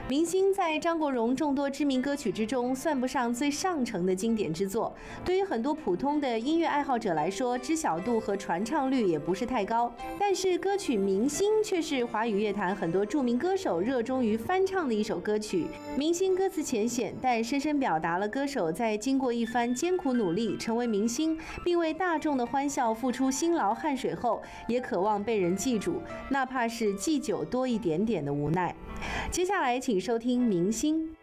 明星在张国荣众多知名歌曲之中，算不上最上乘的经典之作。对于很多普通的音乐爱好者来说，知晓度和传唱率也不是太高。但是歌曲《明星》却是华语乐坛很多著名歌手热衷于翻唱的一首歌曲。《明星》歌词浅显，但深深表达了歌手在经过一番艰苦努力成为明星，并为大众的欢笑付出辛劳汗水后，也渴望被人记住，哪怕是祭酒多一点点的无奈。接下来请收听《明星》。